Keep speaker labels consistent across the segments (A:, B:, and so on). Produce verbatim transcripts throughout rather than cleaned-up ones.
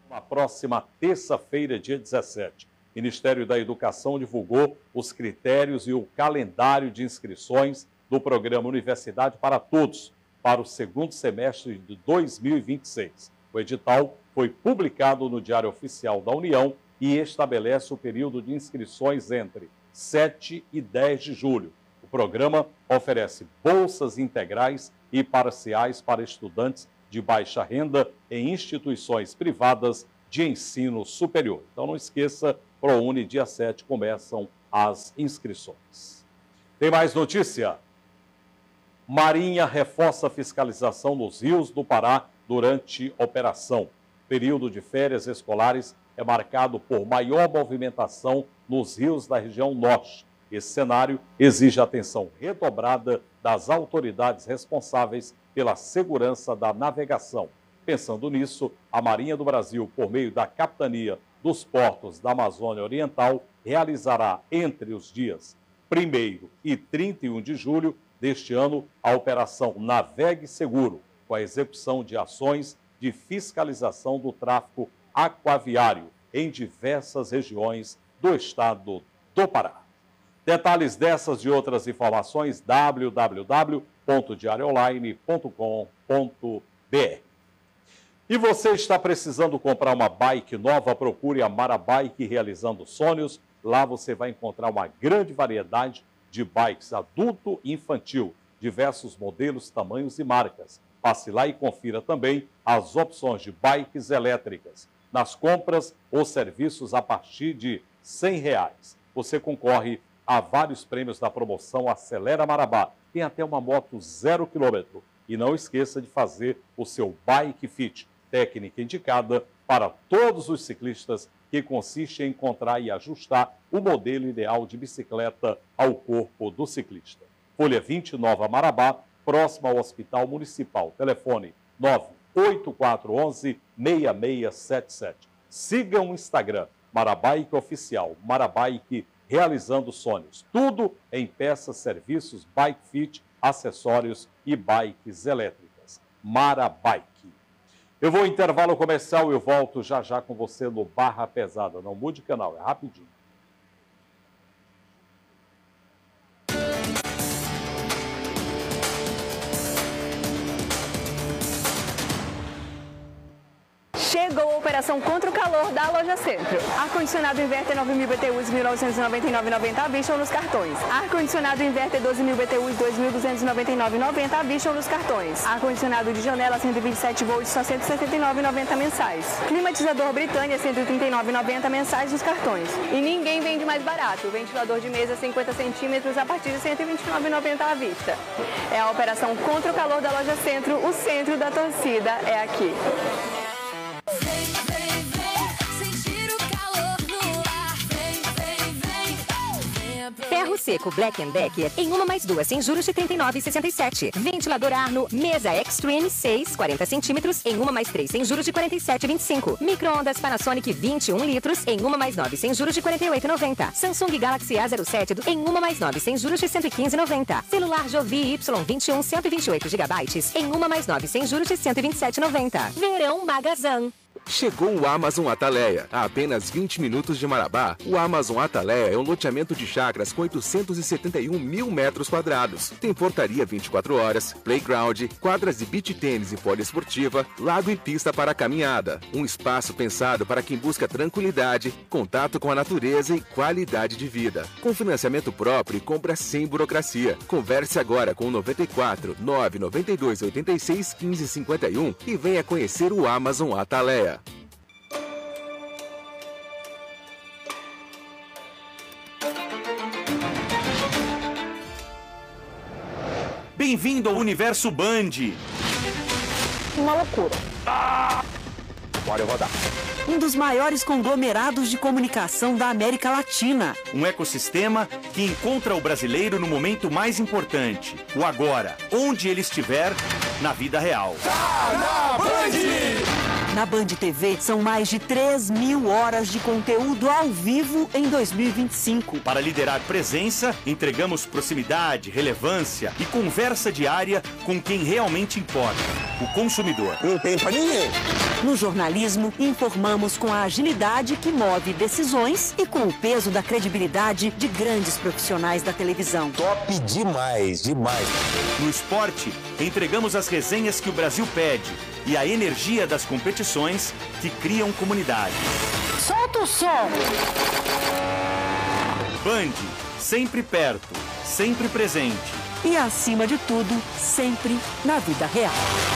A: Na próxima terça-feira, dia dezessete, o Ministério da Educação divulgou os critérios e o calendário de inscrições do programa Universidade para Todos para o segundo semestre de dois mil e vinte e seis. O edital foi publicado no Diário Oficial da União e estabelece o período de inscrições entre sete e dez de julho. O programa oferece bolsas integrais e parciais para estudantes de baixa renda em instituições privadas de ensino superior. Então não esqueça, ProUni, dia sete, começam as inscrições. Tem mais notícia? Marinha reforça a fiscalização nos rios do Pará durante operação. O período de férias escolares é marcado por maior movimentação nos rios da região norte. Esse cenário exige atenção redobrada das autoridades responsáveis pela segurança da navegação. Pensando nisso, a Marinha do Brasil, por meio da Capitania dos Portos da Amazônia Oriental, realizará entre os dias primeiro e trinta e um de julho deste ano a Operação Navegue Seguro, com a execução de ações de fiscalização do tráfico aquaviário em diversas regiões do estado do Pará. Detalhes dessas e outras informações, w w w ponto diário online ponto com ponto b r. E você está precisando comprar uma bike nova? Procure a Marabike Realizando Sonhos. Lá você vai encontrar uma grande variedade de bikes adulto e infantil, diversos modelos, tamanhos e marcas. Passe lá e confira também as opções de bikes elétricas. Nas compras ou serviços a partir de cem reais, você concorre a vários prêmios da promoção Acelera Marabá. Tem até uma moto zero quilômetro. E não esqueça de fazer o seu Bike Fit, técnica indicada para todos os ciclistas, que consiste em encontrar e ajustar o modelo ideal de bicicleta ao corpo do ciclista. Folha vinte, Nova Marabá, próximo ao Hospital Municipal. Telefone nove oito quatro um um, seis seis sete sete. Siga o Instagram, Marabike Oficial, Marabike Realizando Sonhos. Tudo em peças, serviços, bike fit, acessórios e bikes elétricas. Marabike. Eu vou ao intervalo comercial e eu volto já já com você no Barra Pesada. Não mude o canal, é rapidinho.
B: Chegou a operação contra o calor da Loja Centro. Ar-condicionado Inverter nove mil B T Us mil novecentos e noventa e nove reais e noventa centavos à vista ou nos cartões. Ar-condicionado Inverter doze mil B T Us dois mil duzentos e noventa e nove reais e noventa centavos à vista ou nos cartões. Ar-condicionado de janela cento e vinte e sete volts só cento e setenta e nove reais e noventa centavos mensais. Climatizador Britânia cento e trinta e nove reais e noventa centavos mensais nos cartões. E ninguém vende mais barato. Ventilador de mesa cinquenta centímetros a partir de cento e vinte e nove reais e noventa centavos à vista. É a operação contra o calor da Loja Centro. O centro da torcida é aqui.
C: Ferro seco Black and Decker em uma mais duas sem juros de trinta e nove reais e sessenta e sete. Ventilador Arno Mesa Extreme seis, quarenta centímetros em uma mais três sem juros de quarenta e sete reais e vinte e cinco. Micro-ondas Panasonic vinte e um litros em uma mais nove sem juros de quarenta e oito reais e noventa centavos. Samsung Galaxy A zero sete em uma mais nove sem juros de cento e quinze reais e noventa centavos. Celular Jovi Y vinte e um cento e vinte e oito gigabytes em uma mais nove sem juros de cento e vinte e sete reais e noventa centavos. Verão Magazan.
D: Chegou o Amazon Ataleia. A apenas vinte minutos de Marabá, o Amazon Ataleia é um loteamento de chácaras com oitocentos e setenta e um mil metros quadrados. Tem portaria vinte e quatro horas, playground, quadras de beach tênis e poliesportiva, lago e pista para caminhada. Um espaço pensado para quem busca tranquilidade, contato com a natureza e qualidade de vida. Com financiamento próprio e compra sem burocracia. Converse agora com o noventa e quatro, nove nove dois, oito seis, um cinco cinco um e venha conhecer o Amazon Ataleia.
E: Bem-vindo ao Universo Band.
B: Uma loucura.
E: Ah! Agora eu vou dar.
F: Um dos maiores conglomerados de comunicação da América Latina.
E: Um ecossistema que encontra o brasileiro no momento mais importante, o agora, onde ele estiver na vida real.
G: Tá na Band!
F: Na Band T V, são mais de três mil horas de conteúdo ao vivo em dois mil e vinte e cinco.
E: Para liderar presença, entregamos proximidade, relevância e conversa diária com quem realmente importa, o consumidor.
G: Não tem pra ninguém.
F: No jornalismo, informamos com a agilidade que move decisões e com o peso da credibilidade de grandes profissionais da televisão.
G: Top demais, demais.
E: No esporte, entregamos as resenhas que o Brasil pede e a energia das competições que criam comunidade.
F: Solta o som!
E: Band, sempre perto, sempre presente.
F: E, acima de tudo, sempre na vida real.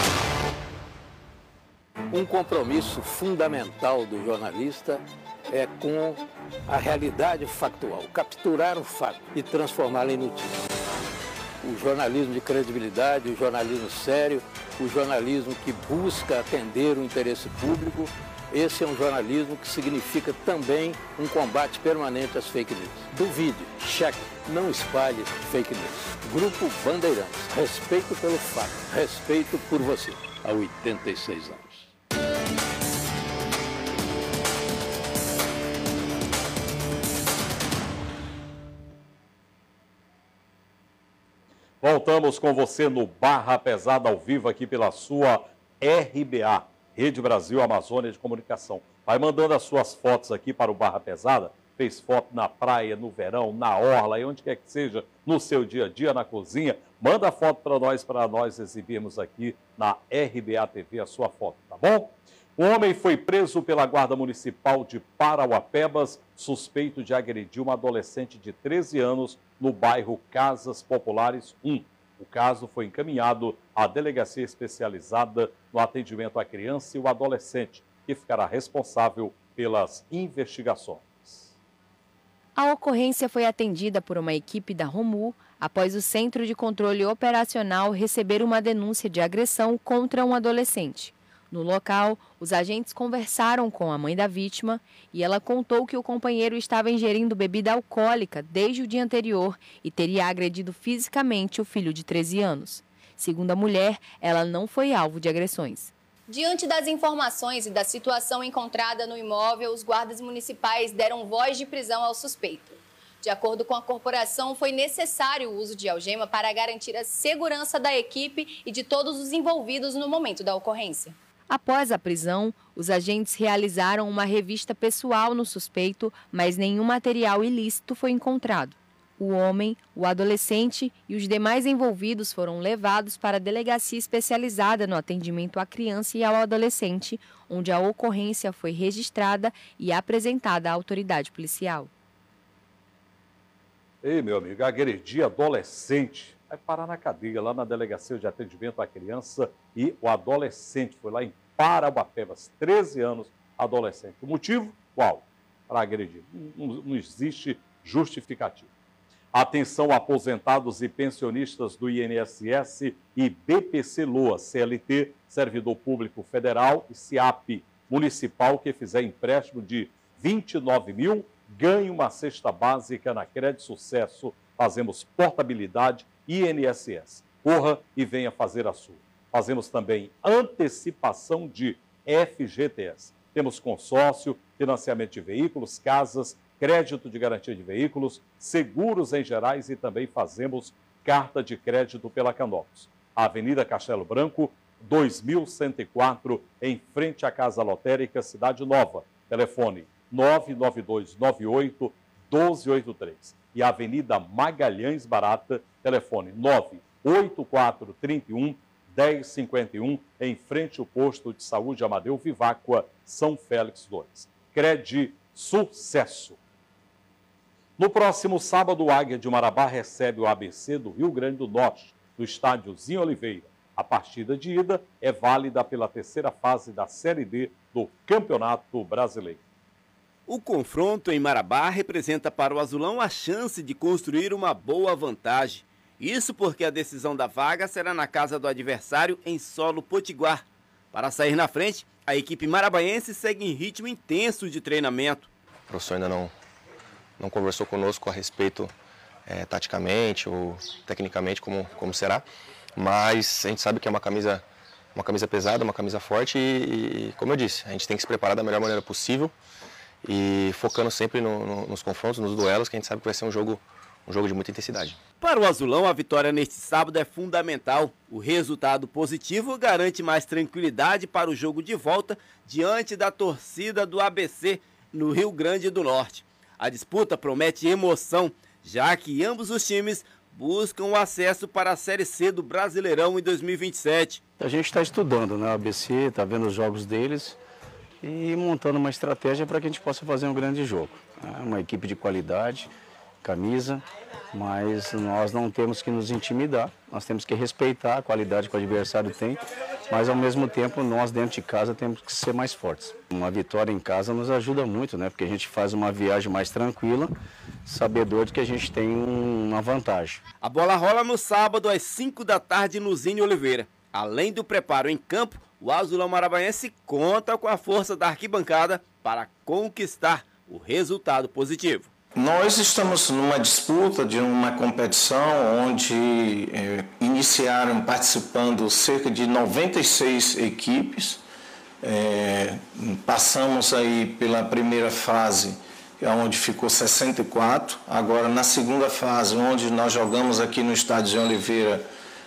H: Um compromisso fundamental do jornalista é com a realidade factual, capturar o fato e transformá-lo em notícia. O jornalismo de credibilidade, o jornalismo sério, o jornalismo que busca atender o interesse público, esse é um jornalismo que significa também um combate permanente às fake news. Duvide, cheque, não espalhe fake news. Grupo Bandeirantes, respeito pelo fato, respeito por você, há oitenta e seis anos.
A: Voltamos com você no Barra Pesada ao vivo aqui pela sua R B A, Rede Brasil Amazônia de Comunicação. Vai mandando as suas fotos aqui para o Barra Pesada. Fez foto na praia, no verão, na orla, e onde quer que seja, no seu dia a dia, na cozinha. Manda a foto para nós, para nós exibirmos aqui na R B A T V a sua foto, tá bom? Um homem foi preso pela Guarda Municipal de Parauapebas, suspeito de agredir uma adolescente de treze anos no bairro Casas Populares um. O caso foi encaminhado à Delegacia Especializada no Atendimento à Criança e o Adolescente, que ficará responsável pelas investigações.
I: A ocorrência foi atendida por uma equipe da ROMU após o Centro de Controle Operacional receber uma denúncia de agressão contra um adolescente. No local, os agentes conversaram com a mãe da vítima e ela contou que o companheiro estava ingerindo bebida alcoólica desde o dia anterior e teria agredido fisicamente o filho de treze anos. Segundo a mulher, ela não foi alvo de agressões.
J: Diante das informações e da situação encontrada no imóvel, os guardas municipais deram voz de prisão ao suspeito. De acordo com a corporação, foi necessário o uso de algema para garantir a segurança da equipe e de todos os envolvidos no momento da ocorrência.
I: Após a prisão, os agentes realizaram uma revista pessoal no suspeito, mas nenhum material ilícito foi encontrado. O homem, o adolescente e os demais envolvidos foram levados para a delegacia especializada no atendimento à criança e ao adolescente, onde a ocorrência foi registrada e apresentada à autoridade policial.
A: Ei, meu amigo, agredir adolescente. Vai parar na cadeia, lá na Delegacia de Atendimento à Criança e o adolescente. Foi lá em Parauapebas, treze anos, adolescente. O motivo? Qual? Para agredir. Não, não existe justificativo. Atenção, aposentados e pensionistas do I N S S e B P C-Loa, C L T, Servidor Público Federal e SIAP Municipal, que fizer empréstimo de vinte e nove mil, ganhe uma cesta básica na Crédito Sucesso. Fazemos portabilidade I N S S. Corra e venha fazer a sua. Fazemos também antecipação de F G T S. Temos consórcio, financiamento de veículos, casas, crédito de garantia de veículos, seguros em gerais e também fazemos carta de crédito pela Canopus. Avenida Castelo Branco, dois mil cento e quatro, em frente à Casa Lotérica, Cidade Nova. Telefone nove nove dois nove oito um dois oito três. E Avenida Magalhães Barata, telefone nove oito quatro três um um zero cinco um, em frente ao posto de saúde Amadeu Viváqua, São Félix dois. Credi Sucesso. No próximo sábado, o Águia de Marabá recebe o A B C do Rio Grande do Norte, no estádio Zinho Oliveira. A partida de ida é válida pela terceira fase da Série D do Campeonato Brasileiro.
K: O confronto em Marabá representa para o Azulão a chance de construir uma boa vantagem. Isso porque a decisão da vaga será na casa do adversário em solo potiguar. Para sair na frente, a equipe marabaense segue em ritmo intenso de treinamento.
L: O professor ainda não, não conversou conosco a respeito é, taticamente ou tecnicamente como, como será, mas a gente sabe que é uma camisa uma camisa pesada, uma camisa forte e, e, como eu disse, a gente tem que se preparar da melhor maneira possível e focando sempre no, no, nos confrontos, nos duelos, que a gente sabe que vai ser um jogo, um jogo de muita intensidade.
K: Para o Azulão, a vitória neste sábado é fundamental. O resultado positivo garante mais tranquilidade para o jogo de volta diante da torcida do A B C no Rio Grande do Norte. A disputa promete emoção, já que ambos os times buscam o acesso para a Série C do Brasileirão em dois mil e vinte e sete.
M: A gente está estudando, né? O A B C, está vendo os jogos deles e montando uma estratégia para que a gente possa fazer um grande jogo. É uma equipe de qualidade, camisa, mas nós não temos que nos intimidar, nós temos que respeitar a qualidade que o adversário tem, mas ao mesmo tempo nós dentro de casa temos que ser mais fortes. Uma vitória em casa nos ajuda muito, né? Porque a gente faz uma viagem mais tranquila, sabedor de que a gente tem uma vantagem.
K: A bola rola no sábado às cinco da tarde no Zine Oliveira. Além do preparo em campo, o Azulão Marabaense conta com a força da arquibancada para conquistar o resultado positivo.
N: Nós estamos numa disputa de uma competição onde é, iniciaram participando cerca de noventa e seis equipes. É, passamos aí pela primeira fase, onde ficou sessenta e quatro. Agora, na segunda fase, onde nós jogamos aqui no estádio de Oliveira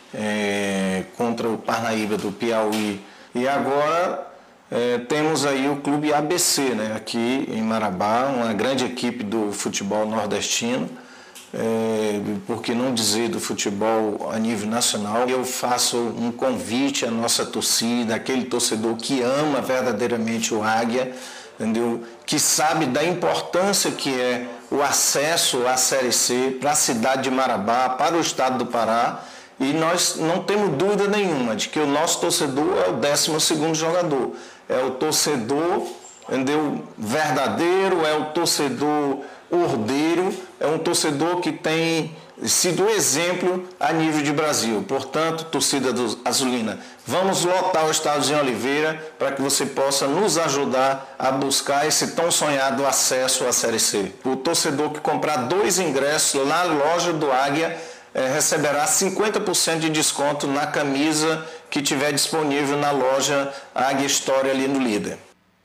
N: é, contra o Parnaíba do Piauí. E agora é, temos aí o Clube A B C, né, aqui em Marabá, uma grande equipe do futebol nordestino, é, por que não dizer do futebol a nível nacional. Eu faço um convite à nossa torcida, aquele torcedor que ama verdadeiramente o Águia, entendeu? Que sabe da importância que é o acesso à Série C para a cidade de Marabá, para o estado do Pará. E nós não temos dúvida nenhuma de que o nosso torcedor é o décimo segundo jogador. É o torcedor, entendeu, verdadeiro, é o torcedor ordeiro, é um torcedor que tem sido exemplo a nível de Brasil. Portanto, torcida do Azulina, vamos lotar o estádio de Oliveira para que você possa nos ajudar a buscar esse tão sonhado acesso à Série C. O torcedor que comprar dois ingressos lá na loja do Águia é, receberá cinquenta por cento de desconto na camisa que tiver disponível na loja Águia História ali no Líder.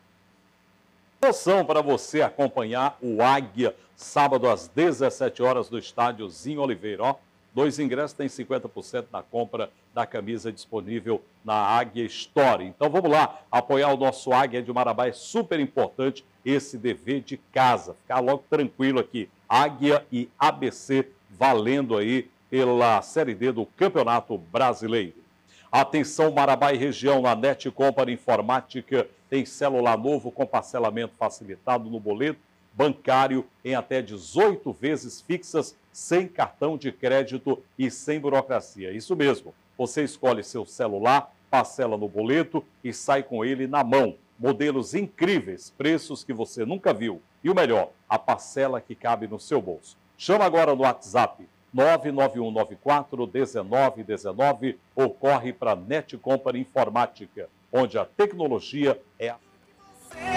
A: Promoção para você acompanhar o Águia sábado às dezessete horas do estádio Zinho Oliveira. Ó, dois ingressos tem cinquenta por cento na compra da camisa disponível na Águia Story. Então vamos lá, apoiar o nosso Águia de Marabá é super importante, esse dever de casa. Ficar logo tranquilo aqui, Águia e A B C valendo aí pela Série D do Campeonato Brasileiro. Atenção Marabá e região, na Net Company Informática tem celular novo com parcelamento facilitado no boleto bancário em até dezoito vezes fixas, sem cartão de crédito e sem burocracia. Isso mesmo, você escolhe seu celular, parcela no boleto e sai com ele na mão. Modelos incríveis, preços que você nunca viu. E o melhor, a parcela que cabe no seu bolso. Chama agora no WhatsApp nove nove um nove quatro um nove um nove ou corre para Net Company Informática, onde a tecnologia é a...